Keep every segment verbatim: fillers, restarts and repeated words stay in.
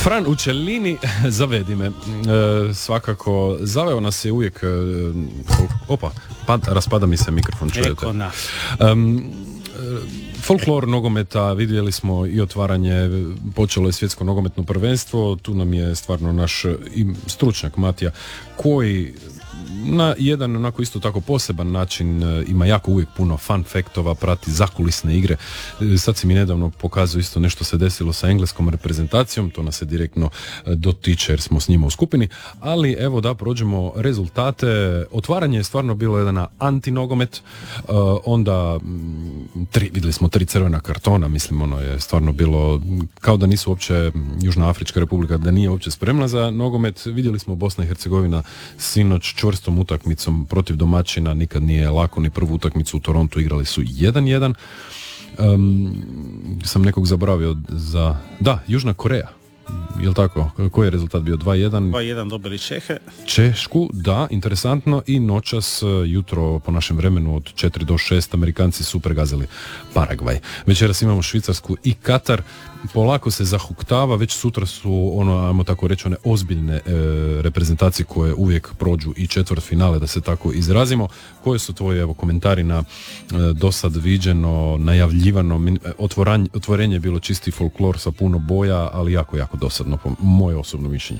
Fran u Čelini, zavedi me. E, svakako, zaveo nas je uvijek... E, opa, pad, raspada mi se mikrofon, čujete. Um, Folklor nogometa, vidjeli smo i otvaranje, počelo je svjetsko nogometno prvenstvo, tu nam je stvarno naš i stručnjak Matija, koji na jedan onako isto tako poseban način ima jako uvijek puno fun faktova, prati zakulisne igre. Sad si mi nedavno pokazao isto nešto se desilo sa engleskom reprezentacijom, to nas se direktno dotiče jer smo s njima u skupini, ali evo da prođemo rezultate. Otvaranje je stvarno bilo jedan antinogomet, onda tri, vidjeli smo tri crvena kartona, mislim ono je stvarno bilo kao da nisu uopće Južna Afrička Republika, da nije uopće spremna za nogomet. Vidjeli smo Bosna i Hercegovina sinoć čvrstom utakmicom protiv domaćina, nikad nije lako, ni prvu utakmicu u Torontu igrali su jedan jedan. Um, sam nekog zaboravio za... Da, Južna Koreja. Jel tako? Koji je rezultat bio? dva jedan? dva jedan dobili Čehe. Češku, da, interesantno. I noćas, jutro po našem vremenu od četiri do šest, Amerikanci su pregazili Paragvaj. Večeras imamo Švicarsku i Katar. Polako se zahuktava, već sutra su ono, ajmo tako reći, one ozbiljne e, reprezentacije koje uvijek prođu i četvrt finale, da se tako izrazimo. Koje su tvoji evo komentari na e, dosad viđeno, najavljivano min, otvoranje, otvorenje je bilo čisti folklor sa puno boja, ali jako, jako dosadno, po moje osobno mišljenje.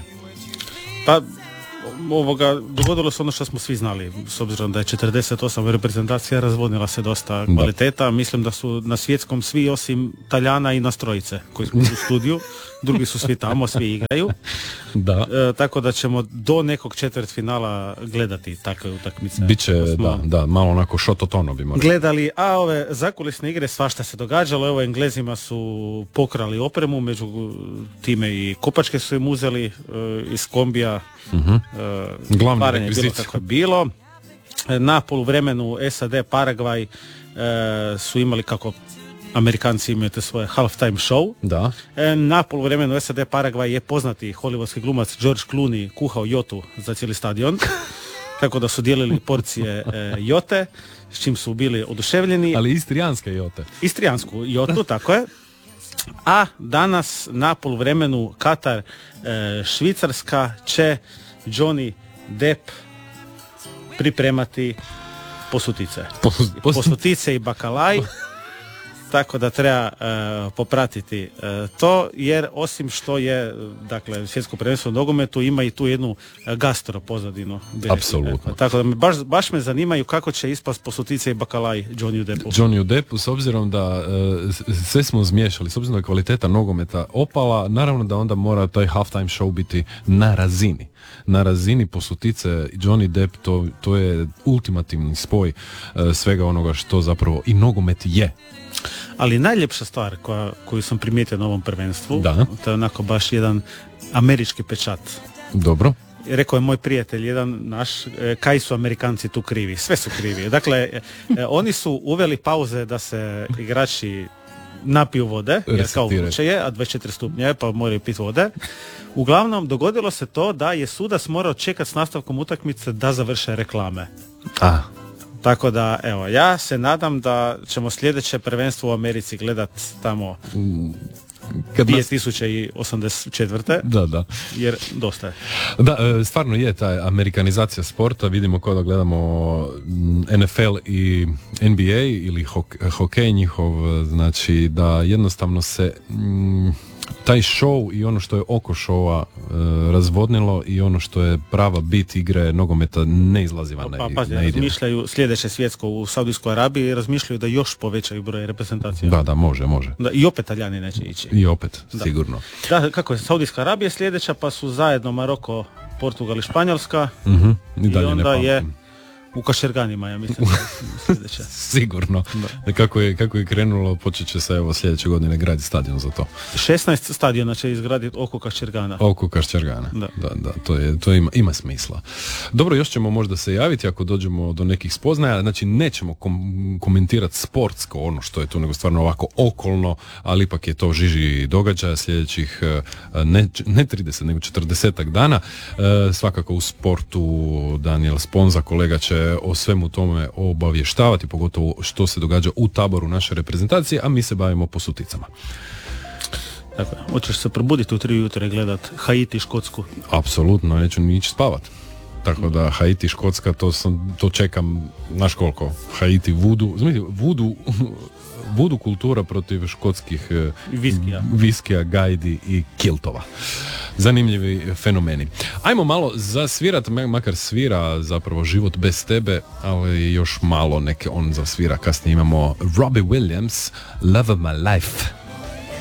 Pa ovoga, dogodilo se ono što smo svi znali, s obzirom da je četrdeset osam reprezentacija, razvodnila se dosta kvaliteta. Da. Mislim da su na svjetskom svi osim Taljana i nas trojice koji smo u studiju, drugi su svi tamo, svi igraju. Da. E, tako da ćemo do nekog četvrtfinala gledati takve utakmice. Biće, da, da, malo onako šototono bi morali. Gledali, a ove zakulisne igre, svašta se događalo, evo Englezima su pokrali opremu, među time i kopačke su im uzeli e, iz kombija. Uh-huh. Uh, Glavni je bilo kako je bilo. Na poluvremenu S A D Paragvaj uh, su imali, kako Amerikanci imaju te svoje halftime show. Da. E, na poluvremenu S A D Paragvaj je poznati hollywoodski glumac George Clooney kuhao jotu za cijeli stadion. Tako da su dijelili porcije e, jote, s čim su bili oduševljeni. Ali istrijanske jote. Istrijansku jotu, tako je. A danas na poluvremenu Katar, e, Švicarska će Johnny Depp pripremati posutice. Pos, pos... Posutice i bakalaj. Tako da treba e, popratiti e, to, jer osim što je, dakle, svjetsko prvenstvo u nogometu ima i tu jednu gastro pozadinu. Apsolutno. E, tako da me baš, baš me zanimaju kako će ispast posutice i bakalaj Johnny Deppu. Johnny Deppu, s obzirom da e, sve smo zmiješali, s obzirom da je kvaliteta nogometa opala, naravno da onda mora taj halftime show biti na razini. Na razini posutice Johnny Depp, to, to je ultimativni spoj e, svega onoga što zapravo i nogomet je. Ali najljepša stvar koja, koju sam primijetio na ovom prvenstvu, da. To je onako baš jedan američki pečat. Dobro. Rekao je moj prijatelj, jedan naš, e, kaj su Amerikanci tu krivi? Sve su krivi. Dakle, e, oni su uveli pauze da se igrači napiju vode, jer kao vruće je, a dvadeset četiri stupnja je, pa moraju piti vode. Uglavnom, dogodilo se to da je sudac morao čekati s nastavkom utakmice da završe reklame. A. Tako da, evo, ja se nadam da ćemo sljedeće prvenstvo u Americi gledat tamo Kad nas... dvije tisuće osamdeset četvrte Da, da. Jer dosta je. Da, stvarno je ta amerikanizacija sporta. Vidimo kao da gledamo N F L i N B A ili hok- hokej njihov, znači da jednostavno se mm, taj show i ono što je oko showa e, razvodnilo i ono što je prava bit igre nogometa ne izlazi van. Pa, pa, na razmišljaju sljedeće svjetsko u Saudijskoj Arabiji, razmišljaju da još povećaju broj reprezentacija. Da, da, može, može. Da, i opet Talijani neće ići. I opet, da. Sigurno. Da, kako je, Saudijska Arabija sljedeća, pa su zajedno Maroko, Portugal i Španjolska. Uh-huh. I, I onda je u Kašerganima, ja mislim, sljedeće. Sigurno. Da. Kako je, kako je krenulo, počet će se evo sljedeće godine graditi stadion za to. šesnaest stadiona će izgraditi oko Kašergana. Oko Kašergana. Da, da, da to, je, to ima, ima smisla. Dobro, još ćemo možda se javiti ako dođemo do nekih spoznaja. Znači, nećemo kom- komentirati sportsko ono što je tu, nego stvarno ovako okolno, ali ipak je to žiži događaja sljedećih ne, ne trideset, nego četrdesetak dana. E, svakako u sportu Daniel Sponza, kolega, će o svemu tome obavještavati, pogotovo što se događa u taboru naše reprezentacije, a mi se bavimo posuticama. Tako, hoćeš se probuditi u tri jutra i gledat Haiti, Škotsku? Apsolutno, neću ni ići spavat. Tako da Haiti, Škotska, to, sam, to čekam, znaš koliko, Haiti, vudu, znate, vudu, vudu kultura protiv škotskih viskija, viskija gajdi i kiltova. Zanimljivi fenomeni. Ajmo malo zasvirat, makar svira zapravo Život bez tebe, ali još malo neke on zasvira. Kasnije imamo Robbie Williams, Love of my life.